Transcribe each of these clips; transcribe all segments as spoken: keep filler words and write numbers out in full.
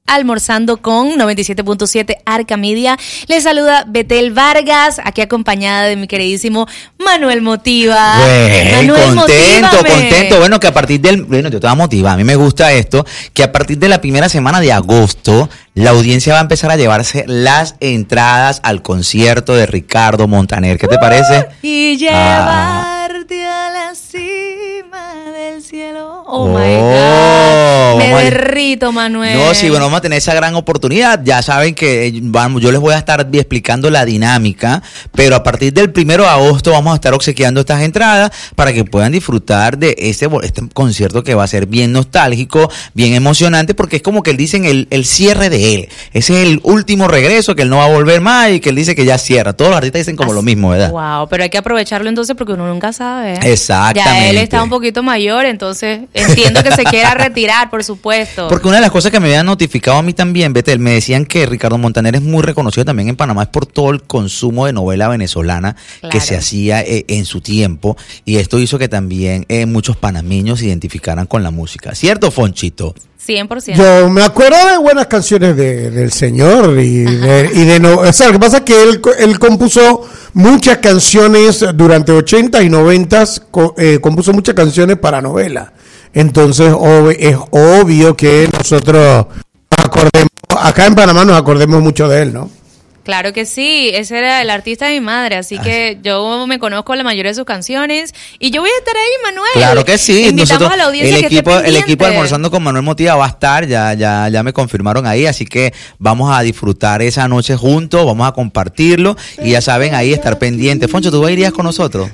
Almorzando con noventa y siete punto siete Arca Media. Les saluda Betel Vargas, aquí acompañada de mi queridísimo Manuel Motiva. Güey, Manuel, contento, motívame. contento. Bueno, que a partir del... Bueno, yo te voy a motivar. A mí me gusta esto, que a partir de la primera semana de agosto, la audiencia va a empezar a llevarse las entradas al concierto de Ricardo Montaner. ¿Qué te parece? Y llevarte ah. a la cima del cielo. Oh, oh my God. Me vamos derrito, a... Manuel. No, sí, bueno, vamos a tener esa gran oportunidad. Ya saben que vamos, yo les voy a estar explicando la dinámica, pero a partir del primero de agosto vamos a estar obsequiando estas entradas para que puedan disfrutar de este, este concierto que va a ser bien nostálgico, bien emocionante, porque es como que dicen el, el cierre de él. Ese es el último regreso, que él no va a volver más y que él dice que ya cierra. Todos los artistas dicen como Así, lo mismo, ¿verdad? Wow, pero hay que aprovecharlo entonces porque uno nunca sabe. Exactamente. Ya él está un poquito mayor, entonces entiendo que se quiera retirar, por supuesto. Porque una de las cosas que me habían notificado a mí también, Betel, me decían que Ricardo Montaner es muy reconocido también en Panamá, es por todo el consumo de novela venezolana claro. que se hacía eh, en su tiempo, y esto hizo que también eh, muchos panameños se identificaran con la música. ¿Cierto, Fonchito? cien por ciento. Yo me acuerdo de buenas canciones de, del señor y de, y de no, o sea, lo que pasa es que él, él compuso muchas canciones durante ochenta y noventa, eh, compuso muchas canciones para novela. Entonces ob- es obvio que nosotros acordemos, acá en Panamá nos acordemos mucho de él, ¿no? Claro que sí, ese era el artista de mi madre, así Ay. que yo me conozco la mayoría de sus canciones y yo voy a estar ahí, Manuel. Claro que sí. Invitamos Nosotros, a la audiencia el que equipo, esté el equipo Almorzando con Manuel Motiva va a estar, ya, ya, ya me confirmaron ahí, así que vamos a disfrutar esa noche juntos, vamos a compartirlo y ya saben ahí estar pendientes. Foncho, ¿tú irías con nosotros?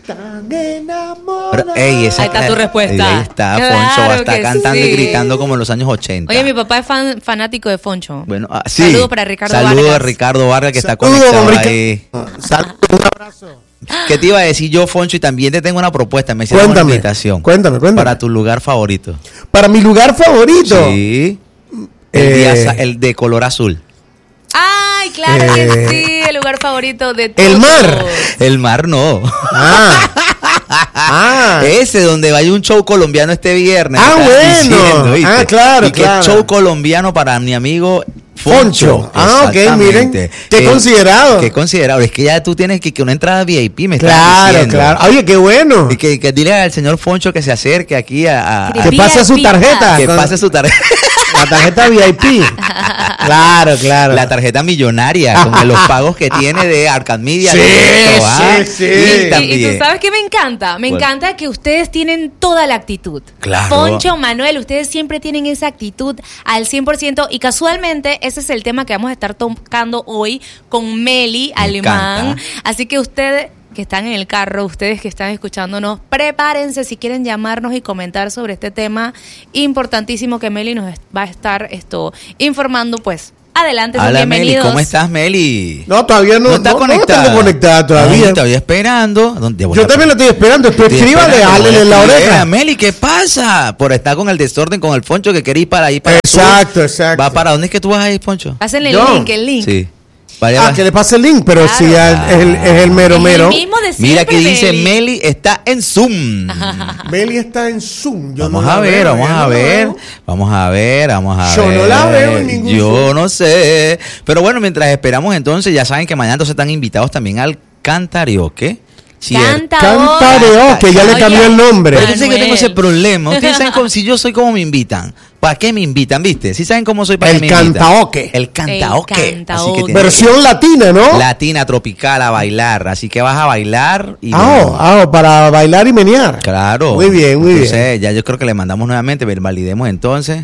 Pero, ey, esa, ahí está tu respuesta. Ahí está, claro Foncho va a estar cantando sí. y gritando como en los años ochenta. Oye, mi papá es fan, fanático de Foncho. Bueno, ah, sí. Saludos para Ricardo Saludos Vargas. a Ricardo Vargas que Saludo, está conectado Rica- ahí. Saludos, un abrazo. ¿Qué te iba a decir yo, Foncho? Y también te tengo una propuesta. Me hicieron Cuéntame, una invitación. Cuéntame, cuéntame. Para tu lugar favorito. Para mi lugar favorito. Sí. El, Eh, día, el de color azul. Ay, claro Eh, que sí, el lugar favorito de todos. El mar. El mar no. Ah. Ah. Ese donde vaya un show colombiano este viernes. Ah, ¿Estás bueno. diciendo, ¿viste? Ah, claro, y que claro. show colombiano para mi amigo Foncho. Foncho. Ah, ok, miren. Exactamente. Qué Eh, considerado. Qué considerado. Es que ya tú tienes que, que una entrada V I P me estás Claro, diciendo. claro. Oye, qué bueno. Y que, que dile al señor Foncho que se acerque aquí a... a- Que a- pase su tarjeta. que Con- pase su tarjeta. La tarjeta V I P. Claro, claro. La tarjeta millonaria con los pagos que tiene de Arca Media. Sí, de sí, sí. Y Y, también. y tú sabes que me encanta, me Bueno. encanta que ustedes tienen toda la actitud. Claro. Foncho, Manuel, ustedes siempre tienen esa actitud al cien por ciento y casualmente ese es el tema que vamos a estar tocando hoy con Meli Me Alemán. encanta. Así que ustedes que están en el carro, ustedes que están escuchándonos, prepárense si quieren llamarnos y comentar sobre este tema importantísimo que Meli nos va a estar esto informando, pues. Adelante, son Hola, Meli, bienvenidos. ¿cómo estás, Meli? No, todavía no, ¿No está no, no conectada? la tengo conectada todavía. Ay, todavía esperando. ¿Dónde voy Yo a- también la estoy esperando. Tú Estoy escríbale, esperando, háblele en la voy a escribir. oreja. Meli, ¿qué pasa? Por estar con el desorden con el Foncho que quería ir para ahí para Exacto, el sur. exacto. ¿Va para dónde es que tú vas a ir, Foncho? Pásenle el Yo. link, el link. Sí. Vaya, Ah, va. que le pase el link, pero Claro. si ya es el, es el mero Es mero. el mismo de siempre, Mira que dice Meli. Meli está en Zoom. Meli está en Zoom. Yo Vamos no a la ver, veo, vamos yo a no la ver, veo. vamos a ver, vamos a Yo ver. no la veo en ningún Yo Zoom. no sé. Pero bueno, mientras esperamos entonces, ya saben que mañana entonces están invitados también al Cantarioque. Canta Cantareo, que ya le Oye, cambió el nombre. Pero yo sé que Manuel. tengo ese problema. Ustedes saben cómo, si yo soy como me invitan. ¿Para qué me invitan, viste? Si saben cómo soy, ¿para El qué me invitan? cantaoque. El cantaoque. El Así que cantaoque. tiene- Versión latina, ¿no? latina, tropical, a bailar. Así que vas a bailar y... Ah, bueno, ah, para bailar y menear. claro. Muy bien, muy Entonces, bien. ya yo creo que le mandamos nuevamente, validemos entonces.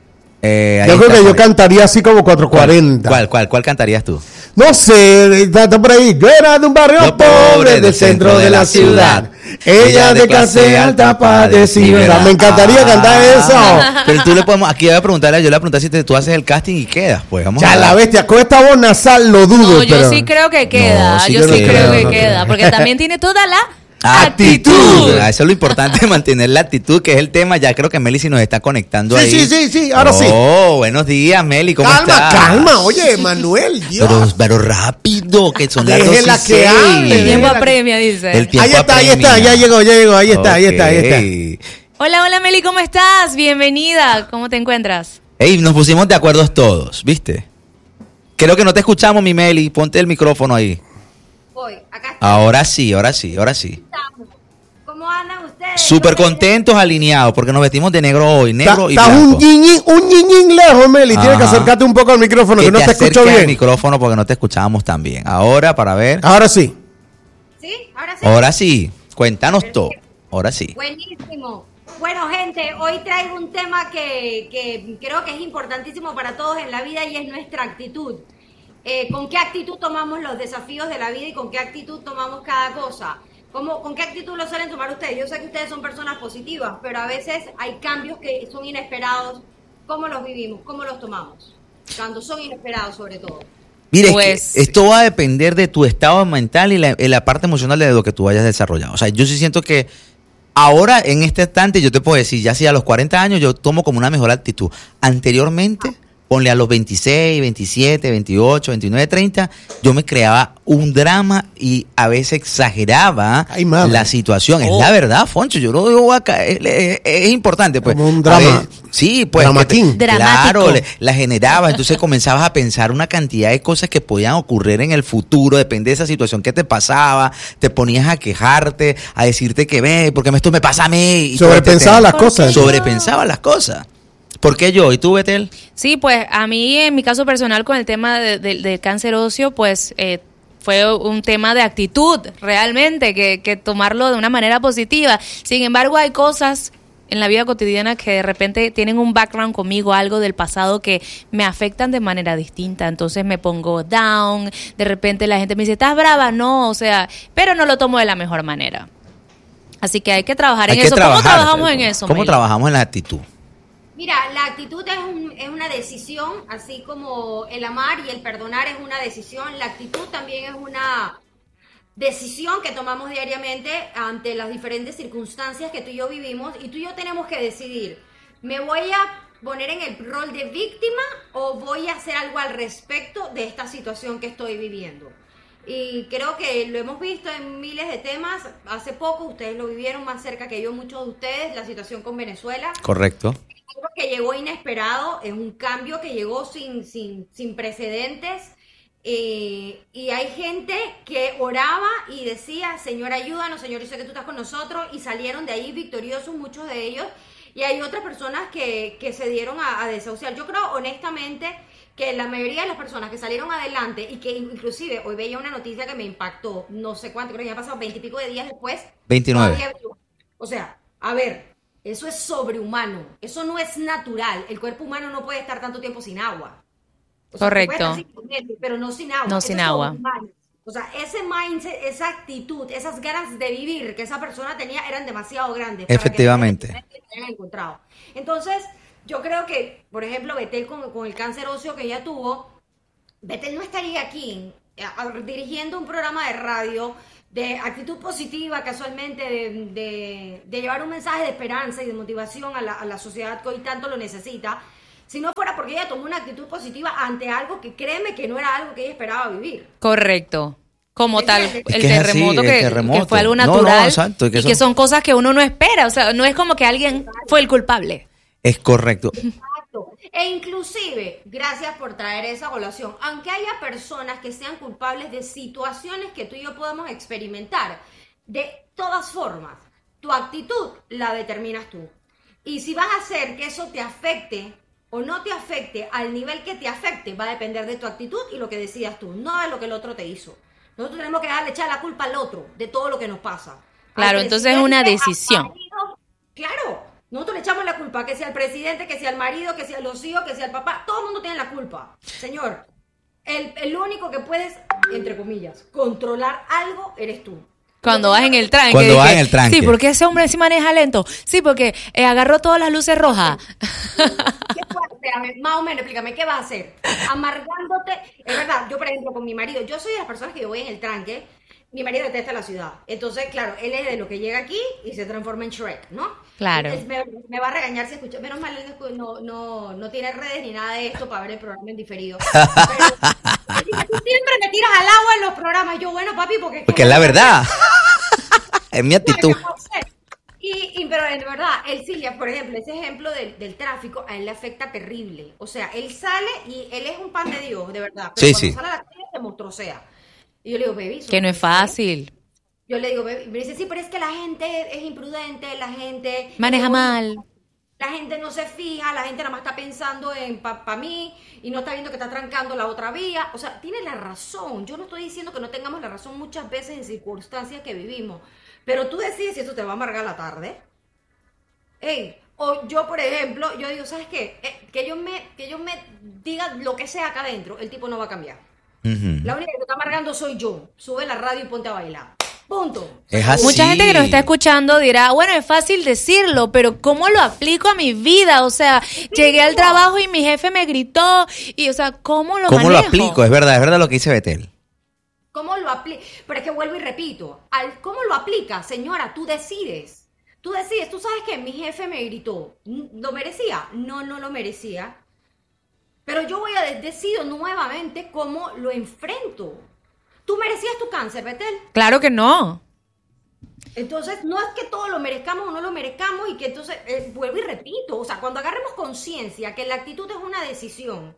Eh, ahí Yo creo está que yo por ahí. cantaría así como cuatro cuarenta. ¿Cuál, cuál, cuál cantarías tú? No sé, está, está por ahí. Yo era de un barrio Yo pobre del centro de la ciudad. Ella de clase alta padecida. ¿verdad? Me encantaría Ah, cantar eso. Pero tú le podemos, aquí voy a preguntarle, yo le voy a preguntar si te- tú haces el casting y quedas, pues vamos Ya a la bestia, con esta voz nasal lo dudo. No, yo pero... sí creo que queda. No, sí yo que sí no creo creo, que no queda. creo. Porque también tiene toda la actitud. actitud. Ah, eso es lo importante, mantener la actitud, que es el tema. Ya creo que Meli sí nos está conectando Sí, ahí. sí, sí, sí, ahora sí. Oh, buenos días, Meli, ¿cómo Calma, estás? calma. Oye, Manuel, Dios. Pero, pero rápido, que son las dos Déjela y que seis. hable, El tiempo Mira, apremia, dice. El tiempo Ahí está, ahí está, apremia. ya llegó, ya llegó, ahí está, ahí está, ahí está. Ok. Hola, hola Meli, ¿cómo estás? Bienvenida. ¿Cómo te encuentras? Ey, nos pusimos de acuerdo todos, ¿viste? Creo que no te escuchamos, mi Meli. Ponte el micrófono ahí. Voy, acá está. Ahora sí, ahora sí, ahora sí. ¿Cómo andan ustedes? Súper contentos, alineados, porque nos vestimos de negro hoy, negro y Estás blanco. un ñiñín, un ñiñín lejos, Meli. Tienes que Ajá. acercarte un poco al micrófono, que, Que no te, te escucho acerques al bien. micrófono porque no te escuchábamos tan bien. Ahora, para ver. Ahora sí. ¿Sí? ¿Ahora sí? Ahora sí, cuéntanos todo. Ahora sí. Buenísimo. Bueno, gente, hoy traigo un tema que, que creo que es importantísimo para todos en la vida y es nuestra actitud. Eh, ¿Con qué actitud tomamos los desafíos de la vida y con qué actitud tomamos cada cosa? ¿Cómo, ¿Con qué actitud lo suelen tomar ustedes? Yo sé que ustedes son personas positivas, pero a veces hay cambios que son inesperados. ¿Cómo los vivimos? ¿Cómo los tomamos? Cuando son inesperados, sobre todo. Mire, Pues- es que esto va a depender de tu estado mental y la, y la parte emocional de lo que tú hayas desarrollado. O sea, yo sí siento que ahora, en este instante, yo te puedo decir, ya si a los cuarenta años yo tomo como una mejor actitud. Anteriormente, ponle a los veintiséis, veintisiete, veintiocho, veintinueve, treinta, yo me creaba un drama y a veces exageraba Ay, madre. la situación. Es Oh. la verdad, Foncho, yo lo digo acá, es, es- es importante. Pues. Como un A drama. ver, sí, pues. Dramatín. que te- Dramático. Claro, le- la generaba, entonces comenzabas a pensar una cantidad de cosas que podían ocurrir en el futuro, depende de esa situación que te pasaba, te ponías a quejarte, a decirte que ve, porque esto me pasa a mí. y todo este Sobrepensaba tema. las cosas. Sobrepensaba las cosas. ¿Por qué yo? ¿Y tú, Betel? Sí, pues a mí en mi caso personal con el tema de- de- del cáncer óseo, pues eh, fue un tema de actitud realmente, que, que tomarlo de una manera positiva. Sin embargo, hay cosas en la vida cotidiana que de repente tienen un background conmigo, algo del pasado que me afectan de manera distinta. Entonces me pongo down, de repente la gente me dice, ¿estás brava? No, o sea, pero no lo tomo de la mejor manera. Así que hay que trabajar Hay en que eso. trabajar. ¿Cómo trabajamos en eso, ¿Cómo Meli? trabajamos en la actitud? Mira, la actitud es, un- es una decisión, así como el amar y el perdonar es una decisión, la actitud también es una decisión que tomamos diariamente ante las diferentes circunstancias que tú y yo vivimos y tú y yo tenemos que decidir, ¿me voy a poner en el rol de víctima o voy a hacer algo al respecto de esta situación que estoy viviendo? Y creo que lo hemos visto en miles de temas. Hace poco ustedes lo vivieron más cerca que yo, muchos de ustedes, la situación con Venezuela. Correcto. Algo que llegó inesperado, es un cambio que llegó sin, sin, sin precedentes. Eh, y hay gente que oraba y decía, Señor, ayúdanos, Señor, yo sé que tú estás con nosotros, y salieron de ahí victoriosos muchos de ellos. Y hay otras personas que, que se dieron a, a desahuciar. Yo creo honestamente que la mayoría de las personas que salieron adelante y que inclusive hoy veía una noticia que me impactó, no sé cuánto, creo que ya ha pasado veintipico de días después. veintinueve. todavía vivo. O sea, a ver, eso es sobrehumano, eso no es natural. El cuerpo humano no puede estar tanto tiempo sin agua. O sea, Correcto. puede estar sin comer, pero no sin agua. No Eso sin es agua. sobrehumano. O sea, ese mindset, esa actitud, esas ganas de vivir que esa persona tenía eran demasiado grandes. para que Efectivamente. se hayan encontrado. Entonces, yo creo que, por ejemplo, Betel con, con el cáncer óseo que ella tuvo, Betel no estaría aquí eh, a- dirigiendo un programa de radio de actitud positiva, casualmente, de, de- de llevar un mensaje de esperanza y de motivación a la, a la sociedad que hoy tanto lo necesita, si no fuera porque ella tomó una actitud positiva ante algo que créeme que no era algo que ella esperaba vivir. Correcto. Como tal, Es el que es así, terremoto, el que, terremoto. que fue algo No, no, natural exacto, y que y son- que son cosas que uno no espera. O sea, no es como que alguien fue el culpable. Es correcto. Exacto. E inclusive, gracias por traer esa colación, aunque haya personas que sean culpables de situaciones que tú y yo podemos experimentar, de todas formas, tu actitud la determinas tú. Y si vas a hacer que eso te afecte o no te afecte al nivel que te afecte, va a depender de tu actitud y lo que decidas tú, no de lo que el otro te hizo. Nosotros tenemos que darle echar la culpa al otro de todo lo que nos pasa. Claro, Al entonces es una presidente, al decisión. marido, claro, nosotros le echamos la culpa, que sea el presidente, que sea el marido, que sea los hijos, que sea el papá, todo el mundo tiene la culpa. Señor, el, el único que puedes, entre comillas, controlar algo eres tú. Cuando vas en el tranque. Cuando vas dije, en el tranque. Sí, porque ese hombre sí maneja lento. Sí, porque eh, agarró todas las luces rojas. ¿Qué puedes hacer? A ver, más o menos, explícame, ¿qué vas a hacer? Amargándote. Es verdad, yo por ejemplo con mi marido, yo soy de las personas que yo voy en el tranque, mi marido detesta la ciudad. Entonces, claro, él es de lo que llega aquí y se transforma en Shrek, ¿no? Claro. Entonces, me, me va a regañar si escucha. Menos mal, él no, no, no tiene redes ni nada de esto para ver el programa en diferido. Pero, él dice, tú siempre me tiras al agua en los programas. Yo, bueno, papi, porque... Porque es la verdad. Es mi actitud. Y Y, y pero en verdad, él sí, ya, por ejemplo, ese ejemplo del, del tráfico, a él le afecta terrible. O sea, él sale y él es un pan de Dios, de verdad. Pero Sí, cuando sí. sale a la calle se mostrosea. Y yo le digo, baby, Que no es fácil. Yo le digo, baby, me dice, sí, pero es que la gente es imprudente, la gente... Maneja es mal. La gente no se fija, la gente nada más está pensando en para pa mí y no está viendo que está trancando la otra vía. O sea, tiene la razón. Yo no estoy diciendo que no tengamos la razón muchas veces en circunstancias que vivimos. Pero tú decides si eso te va a amargar la tarde. Ey, o yo, por ejemplo, yo digo, ¿sabes qué? Eh, que ellos me, que ellos me digan lo que sea acá adentro, el tipo no va a cambiar. Ujú. La única que te está amargando soy yo. Sube la radio y ponte a bailar. Punto. Es así. Mucha gente que nos está escuchando dirá, bueno, es fácil decirlo, pero ¿cómo lo aplico a mi vida? O sea, llegué al trabajo y mi jefe me gritó y, o sea, ¿cómo lo ¿Cómo manejo? lo aplico? Es verdad, es verdad lo que dice Betel. ¿Cómo lo aplica? Pero es que vuelvo y repito, al ¿cómo lo aplica, señora? Tú decides. Tú decides, tú sabes que mi jefe me gritó. ¿Lo merecía? No, no lo merecía. Pero yo voy a de- decidir nuevamente cómo lo enfrento. ¿Tú merecías tu cáncer, Betel? Claro que no. Entonces, no es que todo lo merezcamos o no lo merezcamos y que entonces, eh, vuelvo y repito, o sea, cuando agarremos conciencia que la actitud es una decisión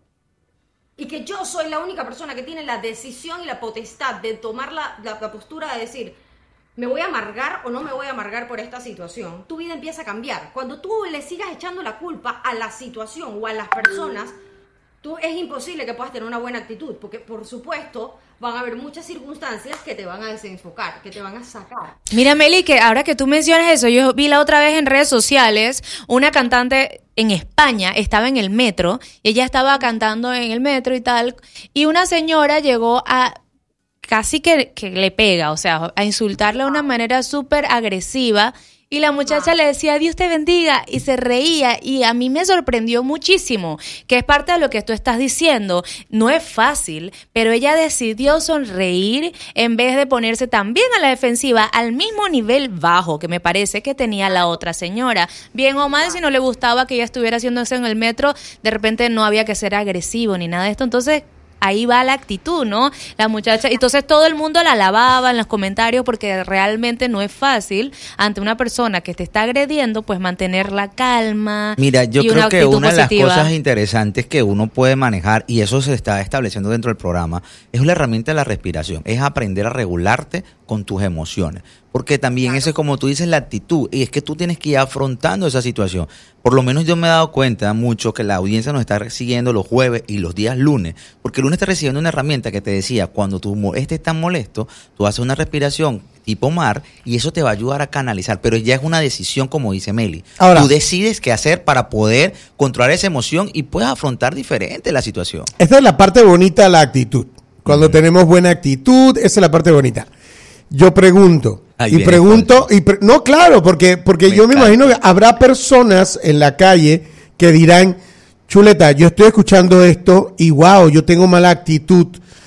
y que yo soy la única persona que tiene la decisión y la potestad de tomar la, la, la postura de decir, me voy a amargar o no me voy a amargar por esta situación, tu vida empieza a cambiar. Cuando tú le sigas echando la culpa a la situación o a las personas, tú es imposible que puedas tener una buena actitud, porque por supuesto van a haber muchas circunstancias que te van a desenfocar, que te van a sacar. Mira, Meli, que ahora que tú mencionas eso, yo vi la otra vez en redes sociales una cantante en España, estaba en el metro, y ella estaba cantando en el metro y tal, y una señora llegó a casi que, que le pega, o sea, a insultarle de una manera súper agresiva, y la muchacha le decía, Dios te bendiga, y se reía, y a mí me sorprendió muchísimo, que es parte de lo que tú estás diciendo. No es fácil, pero ella decidió sonreír en vez de ponerse también a la defensiva, al mismo nivel bajo que me parece que tenía la otra señora. Bien o mal, si no le gustaba que ella estuviera haciendo eso en el metro, de repente no había que ser agresivo ni nada de esto, entonces... Ahí va la actitud, ¿no? La muchacha, entonces todo el mundo la alababa en los comentarios porque realmente no es fácil ante una persona que te está agrediendo, pues mantener la calma. Mira, yo y creo una que actitud una de positiva. las cosas interesantes que uno puede manejar, y eso se está estableciendo dentro del programa, es la herramienta de la respiración, es aprender a regularte con tus emociones. Porque también eso es como tú dices, la actitud, y es que tú tienes que ir afrontando esa situación. Por lo menos yo me he dado cuenta mucho que la audiencia nos está siguiendo los jueves y los días lunes, porque el lunes está recibiendo una herramienta que te decía, cuando tú estés tan molesto, tú haces una respiración tipo mar y eso te va a ayudar a canalizar, pero ya es una decisión, como dice Meli. Ahora, tú decides qué hacer para poder controlar esa emoción y puedes afrontar diferente la situación. Esta es la parte bonita de la actitud. Cuando uh-huh. tenemos buena actitud, esa es la parte bonita. Yo pregunto, Ahí y pregunto, y pre- no, claro, porque, porque me yo encanta. me imagino que habrá personas en la calle que dirán, chuleta, yo estoy escuchando esto y wow, yo tengo mala actitud.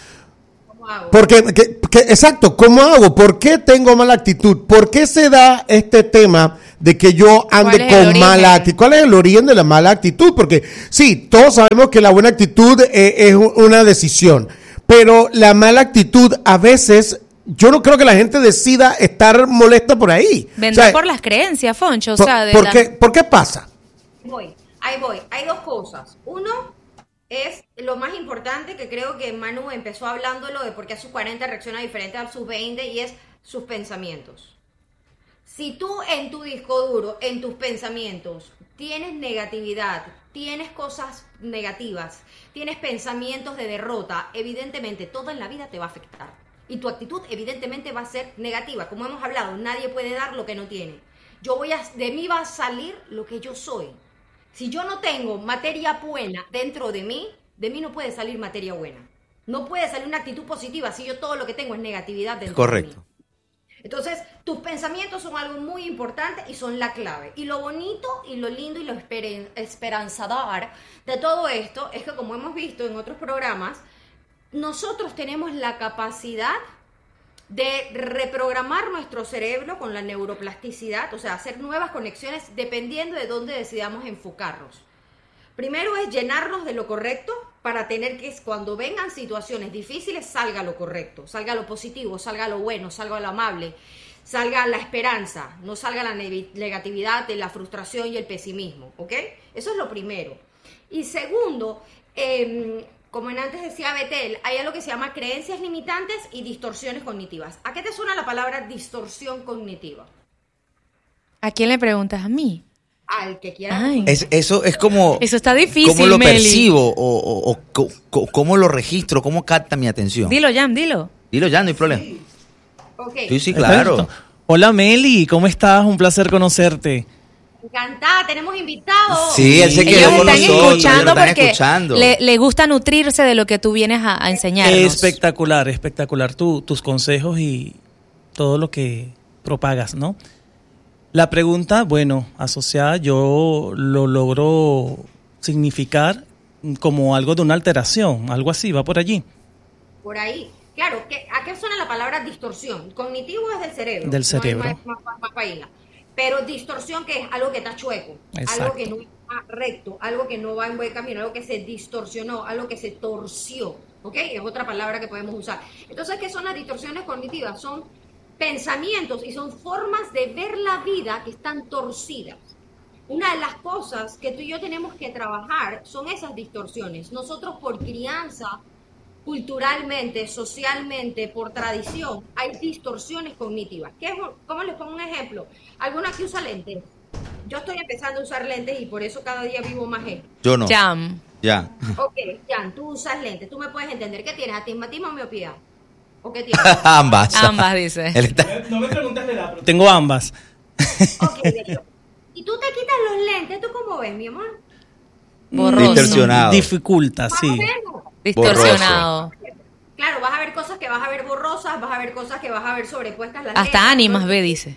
¿Cómo hago? Porque, que, que, exacto, ¿cómo hago? ¿Por qué tengo mala actitud? ¿Por qué se da este tema de que yo ande con mala actitud? ¿Cuál es el origen de la mala actitud? Porque sí, todos sabemos que la buena actitud eh, es una decisión, pero la mala actitud a veces... Yo no creo que la gente decida estar molesta por ahí. Vendrá o sea, por las creencias, Foncho. O por, sea, de ¿por, la... qué, ¿Por qué pasa? Voy, ahí voy. Hay dos cosas. Uno es lo más importante que creo que Manu empezó hablándolo de por qué a sus cuarenta reacciona diferente a sus veinte y es sus pensamientos. Si tú en tu disco duro, en tus pensamientos, tienes negatividad, tienes cosas negativas, tienes pensamientos de derrota, evidentemente todo en la vida te va a afectar. Y tu actitud evidentemente va a ser negativa. Como hemos hablado, nadie puede dar lo que no tiene. Yo voy a, de mí va a salir lo que yo soy. Si yo no tengo materia buena dentro de mí, de mí no puede salir materia buena. No puede salir una actitud positiva si yo todo lo que tengo es negatividad dentro Correcto. de mí. Entonces, tus pensamientos son algo muy importante y son la clave. Y lo bonito y lo lindo y lo esper- esperanzador de todo esto es que, como hemos visto en otros programas, nosotros tenemos la capacidad de reprogramar nuestro cerebro con la neuroplasticidad, o sea, hacer nuevas conexiones dependiendo de dónde decidamos enfocarnos. Primero es llenarnos de lo correcto para tener que, cuando vengan situaciones difíciles, salga lo correcto, salga lo positivo, salga lo bueno, salga lo amable, salga la esperanza, no salga la negatividad, la frustración y el pesimismo, ¿ok? Eso es lo primero. Y segundo, eh, como antes decía Betel, hay algo que se llama creencias limitantes y distorsiones cognitivas. ¿A qué te suena la palabra distorsión cognitiva? ¿A quién le preguntas? ¿A mí? Al que quiera. Ay. Es, eso es como... Eso está difícil, ¿Cómo lo Meli. percibo? O, o, o co- co- ¿Cómo lo registro? ¿Cómo capta mi atención? Dilo, Jam, dilo. Dilo ya, no hay problema. Ok. Sí, sí, claro. Perfecto. Hola Meli, ¿cómo estás? Un placer conocerte. Encantada, tenemos invitados. Sí, él se Ellos quedó con están nosotros. ellos escuchando lo están porque escuchando. le, le gusta nutrirse de lo que tú vienes a, a enseñarnos. Espectacular, espectacular tu- tus consejos y todo lo que propagas, ¿no? La pregunta, bueno, asociada, yo lo logro significar como algo de una alteración, algo así, va por allí. Por ahí. Claro, ¿qué- ¿a qué suena la palabra distorsión? Cognitivo es del cerebro. Del no cerebro. es más, más, más, más paila. Pero distorsión, que es algo que está chueco, Exacto. algo que no va recto, algo que no va en buen camino, algo que se distorsionó, algo que se torció, ¿ok? Es otra palabra que podemos usar. Entonces, ¿qué son las distorsiones cognitivas? Son pensamientos y son formas de ver la vida que están torcidas. Una de las cosas que tú y yo tenemos que trabajar son esas distorsiones. Nosotros por crianza, culturalmente, socialmente, por tradición, hay distorsiones cognitivas. ¿Qué es? ¿Cómo les pongo un ejemplo? ¿Alguna que usa lentes? Yo estoy empezando a usar lentes y por eso cada día vivo más esto. Yo no. Jam. Ya. Ok, Jan, tú usas lentes, tú me puedes entender. ¿Qué tienes? ¿Astigmatismo o miopía? ¿O qué tienes? Ambas. Ambas, dice. Él está- No me preguntes la edad, pero tengo ambas. Ok, bello. Y tú te quitas los lentes, ¿tú cómo ves, mi amor? Borroso. Distorsionado. Dificulta, Más sí. o menos. Distorsionado. Claro, vas a ver cosas que vas a ver borrosas, vas a ver cosas que vas a ver sobrepuestas las Hasta letras, ánimas ¿no? ve, dice.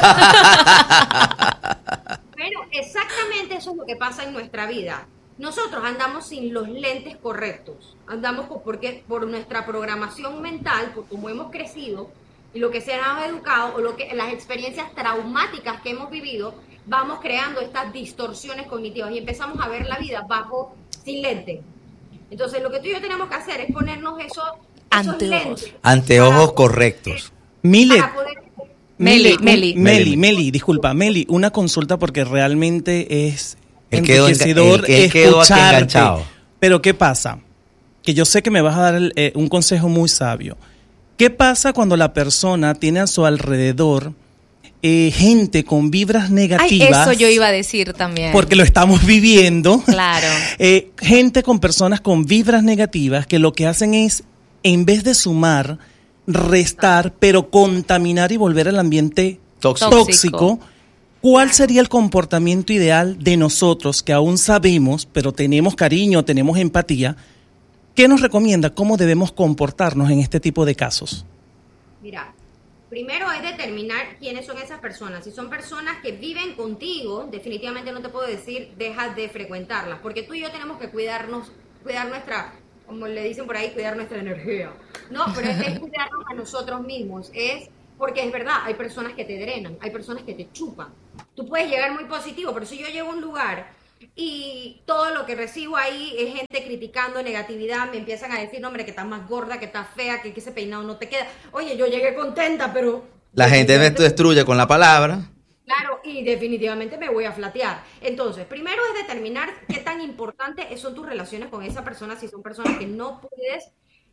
Bueno, exactamente eso es lo que pasa en nuestra vida. Nosotros andamos sin los lentes correctos. Andamos por, porque, por nuestra programación mental, por cómo hemos crecido y lo que se nos ha educado o lo que, las experiencias traumáticas que hemos vivido, vamos creando estas distorsiones cognitivas y empezamos a ver la vida bajo, sin lente. Entonces, lo que tú y yo tenemos que hacer es ponernos esos, esos Anteojos. lentes. Anteojos para- correctos. Mile, Para poder... Meli, un- Meli. Meli, Meli, disculpa, Meli, una consulta porque realmente es Él quedó enga- enriquecedor él- él quedó aquí escucharte. enganchado. Pero ¿qué pasa? Que yo sé que me vas a dar el, eh, un consejo muy sabio. ¿Qué pasa cuando la persona tiene a su alrededor eh, gente con vibras Ay, negativas? eso yo iba a decir también. Porque lo estamos viviendo. Claro. Eh, gente con personas con vibras negativas que lo que hacen es, en vez de sumar, restar, pero contaminar y volver al ambiente Tóxico. tóxico. ¿Cuál sería el comportamiento ideal de nosotros que aún sabemos, pero tenemos cariño, tenemos empatía? ¿Qué nos recomienda? ¿Cómo debemos comportarnos en este tipo de casos? Mira, primero es determinar quiénes son esas personas. Si son personas que viven contigo, definitivamente no te puedo decir deja de frecuentarlas, porque tú y yo tenemos que cuidarnos, cuidar nuestra, como le dicen por ahí, cuidar nuestra energía. No, pero es, es cuidarnos a nosotros mismos. Es porque es verdad, hay personas que te drenan, hay personas que te chupan. Tú puedes llegar muy positivo, pero si yo llego a un lugar y todo lo que recibo ahí es gente criticando, negatividad, me empiezan a decir, no, hombre, que estás más gorda, que estás fea, que, que ese peinado no te queda. Oye, yo llegué contenta, pero... La gente me destruye con la palabra. Claro, y definitivamente me voy a flatear. Entonces, primero es determinar qué tan importantes son tus relaciones con esa persona, si son personas que no puedes...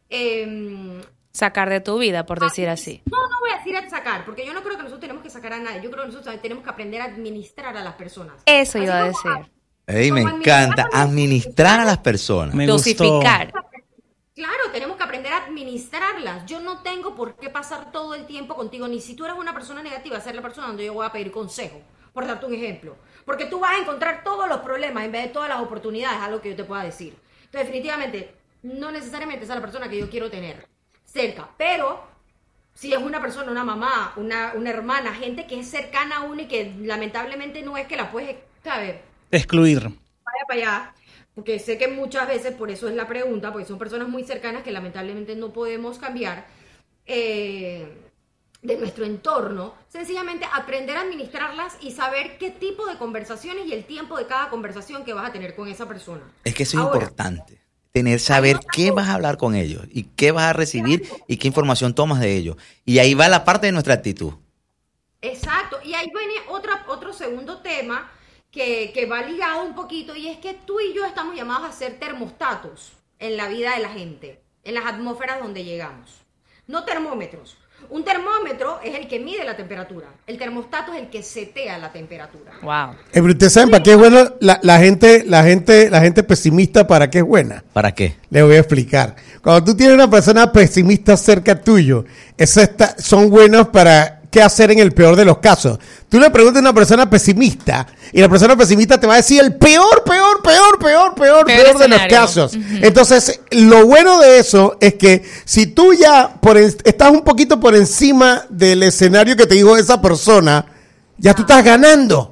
Eh, Sacar de tu vida, por decir así. No, no voy a decir a sacar, porque yo no creo que nosotros tenemos que sacar a nadie. Yo creo que nosotros tenemos que aprender a administrar a las personas. Eso Así iba a como decir. Ey, me como encanta administrar- administrar a las personas. Me Dosificar. Claro, tenemos que aprender a administrarlas. Yo no tengo por qué pasar todo el tiempo contigo, ni si tú eres una persona negativa, ser la persona donde yo voy a pedir consejo, por darte un ejemplo. Porque tú vas a encontrar todos los problemas en vez de todas las oportunidades, algo que yo te pueda decir. Entonces, definitivamente, no necesariamente es la persona que yo quiero tener cerca, pero si es una persona, una mamá, una, una hermana, gente que es cercana a uno y que lamentablemente no es que la puedes, ¿sabes? Excluir. Vaya para allá, porque sé que muchas veces, por eso es la pregunta, porque son personas muy cercanas que lamentablemente no podemos cambiar eh, de nuestro entorno, sencillamente aprender a administrarlas y saber qué tipo de conversaciones y el tiempo de cada conversación que vas a tener con esa persona. Es que eso es Ahora, importante. Tener, saber qué vas a hablar con ellos y qué vas a recibir y qué información tomas de ellos. Y ahí va la parte de nuestra actitud. Exacto, y ahí viene otra, otro segundo tema que, que va ligado un poquito, y es que tú y yo estamos llamados a ser termostatos en la vida de la gente, en las atmósferas donde llegamos. No termómetros. Un termómetro es el que mide la temperatura. El termostato es el que setea la temperatura. Wow. Eh, pero ustedes saben para qué es buena la, la gente, la gente, la gente pesimista, para qué es buena. ¿Para qué? Le voy a explicar. Cuando tú tienes una persona pesimista cerca tuyo, esas está- son buenos para qué hacer en el peor de los casos. Tú le preguntas a una persona pesimista y la persona pesimista te va a decir el peor, peor, peor, peor, peor, Peor peor de los escenario. casos. Entonces, lo bueno de eso es que si tú ya por en- estás un poquito por encima del escenario que te dijo esa persona, ya tú estás ganando.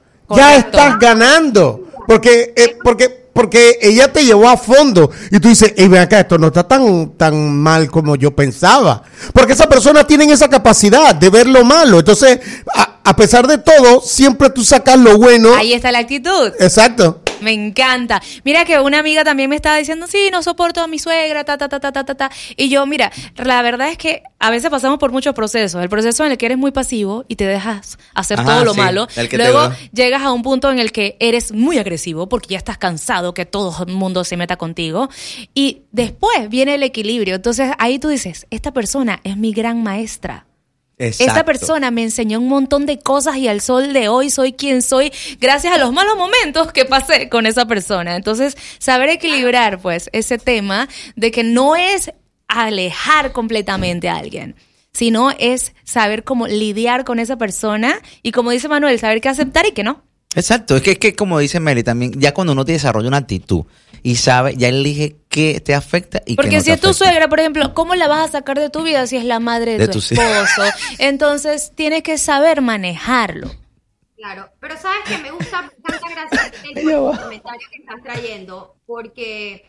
Ya Correcto. estás ganando. Porque, eh, porque, porque ella te llevó a fondo. Y tú dices, hey, ven acá, esto no está tan, tan mal como yo pensaba. Porque esas personas tienen esa capacidad de ver lo malo. Entonces, a, a pesar de todo, siempre tú sacas lo bueno. Ahí está la actitud. Exacto. Me encanta. Mira que una amiga también me estaba diciendo, sí, no soporto a mi suegra, ta, ta, ta, ta, ta, ta, ta. Y yo, mira, la verdad es que a veces pasamos por muchos procesos. El proceso en el que eres muy pasivo y te dejas hacer Ajá, todo lo sí, malo. el que te Luego va. llegas a un punto en el que eres muy agresivo porque ya estás cansado que todo el mundo se meta contigo. Y después viene el equilibrio. Entonces ahí tú dices, esta persona es mi gran maestra. Exacto. Esta persona me enseñó un montón de cosas y al sol de hoy soy quien soy gracias a los malos momentos que pasé con esa persona. Entonces, saber equilibrar pues ese tema de que no es alejar completamente a alguien, sino es saber cómo lidiar con esa persona y, como dice Manuel, saber qué aceptar y qué no. Exacto, es que, es que como dice Meli también, ya cuando uno te desarrolla una actitud y sabe, ya elige qué te afecta y qué Porque no si te es tu afecta. suegra, por ejemplo, ¿cómo la vas a sacar de tu vida si es la madre de, De tu tus hijos. esposo? Entonces, tienes que saber manejarlo. Claro, pero sabes que me gusta, me encanta gracias el comentario que estás trayendo, porque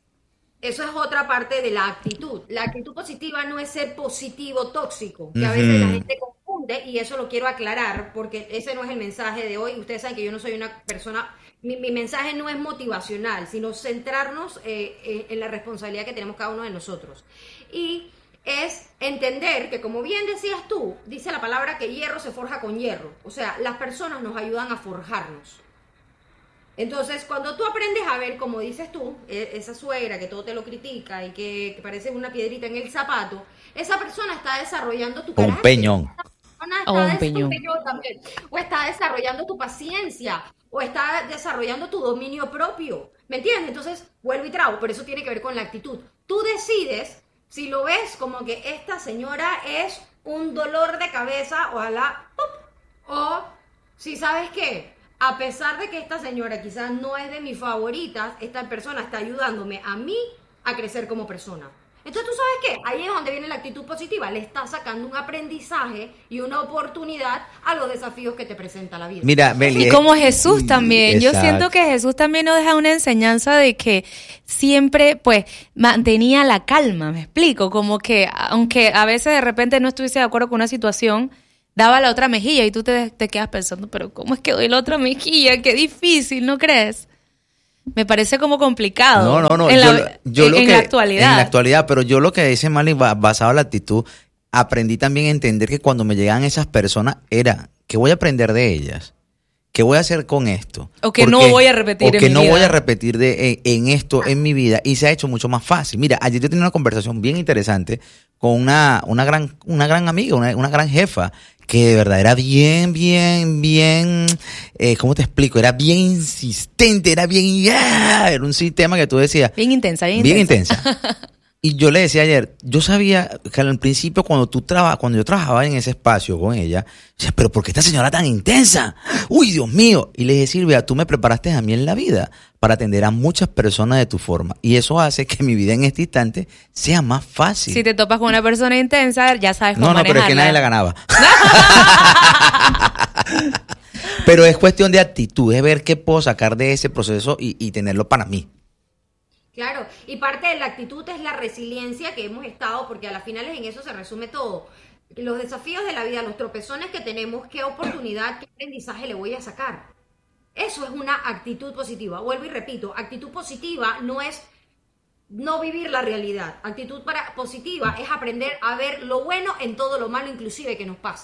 eso es otra parte de la actitud. La actitud positiva no es ser positivo tóxico, que a veces la Ujú. gente confunde, y eso lo quiero aclarar, porque ese no es el mensaje de hoy. Ustedes saben que yo no soy una persona, mi, mi mensaje no es motivacional, sino centrarnos eh, eh, en la responsabilidad que tenemos cada uno de nosotros. Y es entender que, como bien decías tú, dice la palabra que hierro se forja con hierro. O sea, las personas nos ayudan a forjarnos. Entonces, cuando tú aprendes a ver, como dices tú, e- esa suegra que todo te lo critica y que, que parece una piedrita en el zapato, esa persona está desarrollando tu O un carácter. peñón. Esa persona está O un des- peñón. también. O está desarrollando tu paciencia, o está desarrollando tu dominio propio. ¿Me entiendes? Entonces, vuelvo y trago, pero eso tiene que ver con la actitud. Tú decides si lo ves como que esta señora es un dolor de cabeza, ojalá, ¡pum! O si sabes qué, a pesar de que esta señora quizás no es de mis favoritas, esta persona está ayudándome a mí a crecer como persona. Entonces, ¿tú sabes qué? Ahí es donde viene la actitud positiva. Le estás sacando un aprendizaje y una oportunidad a los desafíos que te presenta la vida. Mira, Meli. Y eh, como Jesús también, yo exacto. siento que Jesús también nos deja una enseñanza de que siempre pues mantenía la calma, me explico, como que aunque a veces de repente no estuviese de acuerdo con una situación, daba la otra mejilla y tú te, te quedas pensando, pero ¿cómo es que doy la otra mejilla? Qué difícil, ¿no crees? Me parece como complicado. No, no, no. En, yo la, lo- yo en- lo en que- la actualidad. En la actualidad, pero yo lo que dice Mali, ba- basado en la actitud, aprendí también a entender que cuando me llegan esas personas, era, ¿qué voy a aprender de ellas? ¿Qué voy a hacer con esto? O que no voy a repetir O en que mi no vida. voy a repetir de, en, en esto en mi vida. Y se ha hecho mucho más fácil. Mira, ayer yo tenía una conversación bien interesante con una, una, gran, una gran amiga, una, una gran jefa, que de verdad era bien, bien, bien, eh, ¿cómo te explico? Era bien insistente, era bien, ¡yeah! Era un sistema que tú decías, Bien intensa, bien, bien intensa. intensa. Y yo le decía ayer, yo sabía que al principio cuando tú traba, cuando yo trabajaba en ese espacio con ella, decía, pero ¿por qué esta señora tan intensa? Uy, Dios mío. Y le dije, Silvia, tú me preparaste a mí en la vida para atender a muchas personas de tu forma. Y eso hace que mi vida en este instante sea más fácil. Si te topas con una persona intensa, ya sabes cómo no, no, pero es que nadie la manejarla. ganaba. Pero es cuestión de actitud, es ver qué puedo sacar de ese proceso y, y tenerlo para mí. Claro, y parte de la actitud es la resiliencia que hemos estado, porque a las finales en eso se resume todo. Los desafíos de la vida, los tropezones que tenemos, qué oportunidad, qué aprendizaje le voy a sacar. Eso es una actitud positiva. Vuelvo y repito, actitud positiva no es no vivir la realidad. Actitud para, positiva es aprender a ver lo bueno en todo lo malo, inclusive que nos pase.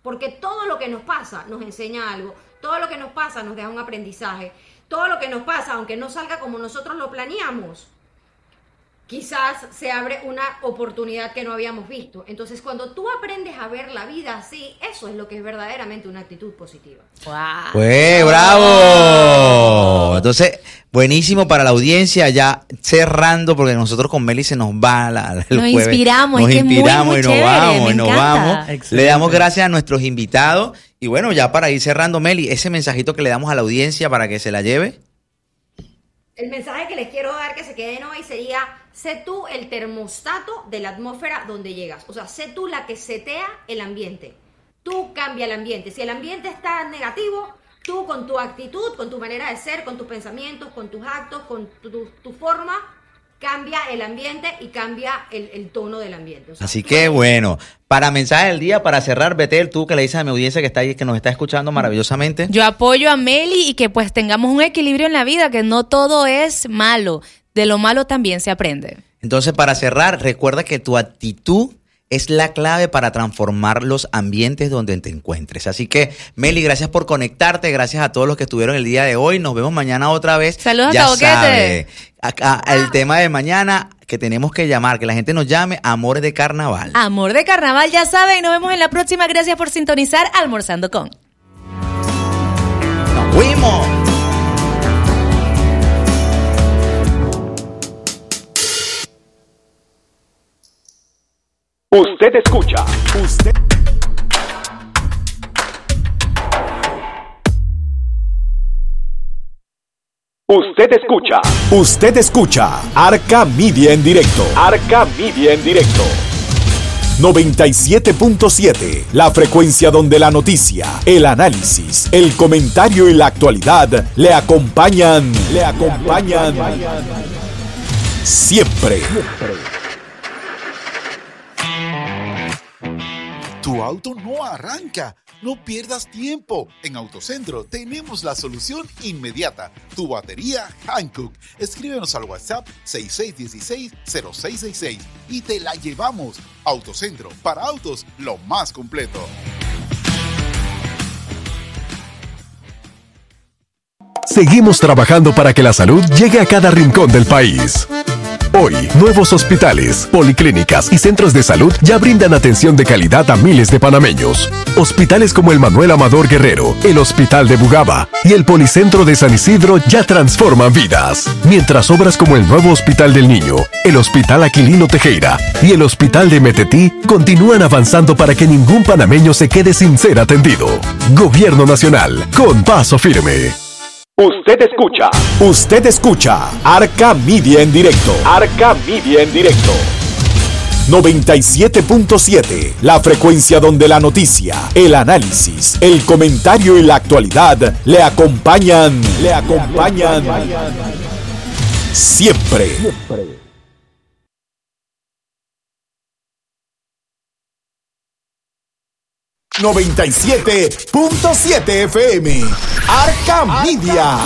porque todo lo que nos pasa nos enseña algo, todo lo que nos pasa nos deja un aprendizaje, todo lo que nos pasa, aunque no salga como nosotros lo planeamos, quizás se abre una oportunidad que no habíamos visto. Entonces, cuando tú aprendes a ver la vida así, eso es lo que es verdaderamente una actitud positiva. Wow. Pues, bravo. Entonces, buenísimo para la audiencia, ya cerrando, porque nosotros con Meli se nos va la, la- el Nos jueves. inspiramos, nos es que es muy, inspiramos muy y nos chévere, vamos, me y nos encanta. vamos. Le Excelente. damos gracias a nuestros invitados. Y bueno, ya para ir cerrando, Meli, ese mensajito que le damos a la audiencia para que se la lleve. El mensaje que les quiero dar que se queden hoy sería: sé tú el termostato de la atmósfera donde llegas. O sea, sé tú la que setea el ambiente. Tú cambia el ambiente. Si el ambiente está negativo, tú con tu actitud, con tu manera de ser, con tus pensamientos, con tus actos, con tu, tu- tu forma, cambia el ambiente y cambia el, el tono del ambiente. O sea, Así tú que eres- bueno, para mensaje del día, para cerrar, Betel, tú que le dices a mi audiencia que está ahí, que nos está escuchando maravillosamente. Yo apoyo a Meli y que pues tengamos un equilibrio en la vida, que no todo es malo. De lo malo también se aprende. Entonces, para cerrar, recuerda que tu actitud es la clave para transformar los ambientes donde te encuentres. Así que, Meli, gracias por conectarte, gracias a todos los que estuvieron el día de hoy. Nos vemos mañana otra vez. Saludos Ya hasta Boquete. sabe, acá, el tema de mañana que tenemos que llamar, que la gente nos llame Amores de Carnaval. Amor de carnaval, ya saben. Nos vemos en la próxima. Gracias por sintonizar Almorzando con. ¡Nos fuimos! Usted escucha. Usted. Usted escucha. Usted escucha. Arca Media en directo. Arca Media en directo. noventa y siete punto siete. La frecuencia donde la noticia, el análisis, el comentario y la actualidad le acompañan. Le acompañan. Siempre. Tu auto no arranca. No pierdas tiempo. En Autocentro tenemos la solución inmediata. Tu batería Hankook. Escríbenos al WhatsApp seis seis uno seis cero seis seis seis y te la llevamos. Autocentro, para autos, lo más completo. Seguimos trabajando para que la salud llegue a cada rincón del país. Hoy, nuevos hospitales, policlínicas y centros de salud ya brindan atención de calidad a miles de panameños. Hospitales como el Manuel Amador Guerrero, el Hospital de Bugaba y el Policentro de San Isidro ya transforman vidas. Mientras obras como el nuevo Hospital del Niño, el Hospital Aquilino Tejera y el Hospital de Metetí continúan avanzando para que ningún panameño se quede sin ser atendido. Gobierno Nacional, con paso firme. Usted escucha, usted escucha Arca Media en directo. Arca Media en directo. noventa y siete punto siete. La frecuencia donde la noticia, el análisis, el comentario y la actualidad le acompañan. Le acompañan. Siempre. noventa y siete punto siete F M. Arca Media.